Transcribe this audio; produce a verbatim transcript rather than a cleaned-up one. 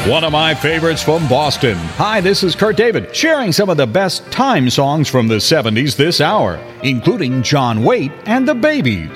One of my favorites from Boston. Hi, this is Kurt David, sharing some of the best time songs from the seventies this hour, including John Waite and the Babies.